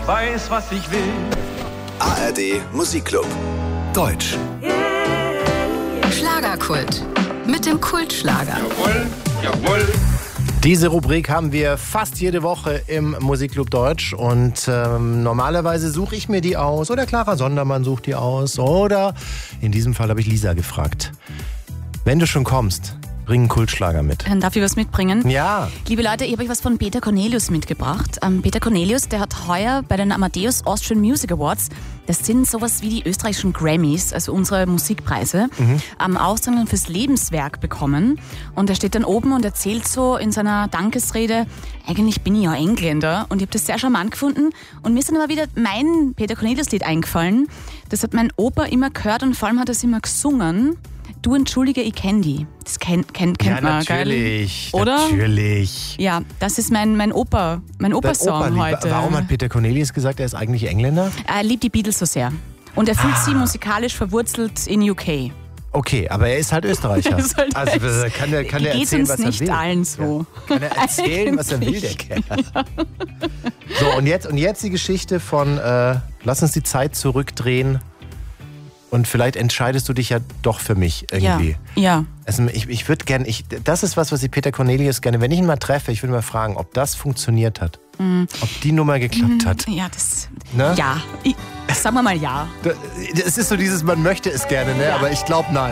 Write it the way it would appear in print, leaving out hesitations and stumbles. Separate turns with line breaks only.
ich weiß, was ich will.
ARD Musikclub. Deutsch.
Schlagerkult. Mit dem Kultschlager.
Jawohl, jawohl.
Diese Rubrik haben wir fast jede Woche im Musikclub Deutsch und normalerweise suche ich mir die aus oder Clara Sondermann sucht die aus oder in diesem Fall habe ich Lisa gefragt. Wenn du schon kommst, bring einen Kultschlager mit.
Darf ich was mitbringen?
Ja.
Liebe Leute, ich habe euch was von Peter Cornelius mitgebracht. Peter Cornelius, der hat heuer bei den Amadeus Austrian Music Awards, das sind sowas wie die österreichischen Grammys, also unsere Musikpreise, Auszeichnung fürs Lebenswerk bekommen. Und er steht dann oben und erzählt so in seiner Dankesrede, eigentlich bin ich ja Engländer. Und ich habe das sehr charmant gefunden. Und mir ist dann aber wieder mein Peter Cornelius-Lied eingefallen. Das hat mein Opa immer gehört und vor allem hat er es immer gesungen. Du entschuldige, ich kenn die. Das kennt
Ja,
man,
natürlich.
geil. Oder?
Natürlich.
Ja, das ist mein Opa-Song heute.
Warum hat Peter Cornelius gesagt, er ist eigentlich Engländer?
Er liebt die Beatles so sehr. Und er fühlt sie musikalisch verwurzelt in UK.
Okay, aber er ist halt Österreicher.
Ist halt
also kann der
Geht's
erzählen,
uns
was er
nicht
will.
allen so.
Ja. Kann er erzählen, was er will, der Kerl. So, und jetzt die Geschichte von lass uns die Zeit zurückdrehen. Und vielleicht entscheidest du dich ja doch für mich irgendwie.
Ja.
Also ich würde gerne, das ist was ich Peter Cornelius gerne, wenn ich ihn mal treffe, ich würde mal fragen, ob das funktioniert hat. Ob die Nummer geklappt hat.
Ja, das.
Ne?
Ja. Sagen wir mal ja.
Es ist so dieses, man möchte es gerne, ne?
Ja.
Aber ich glaube, nein.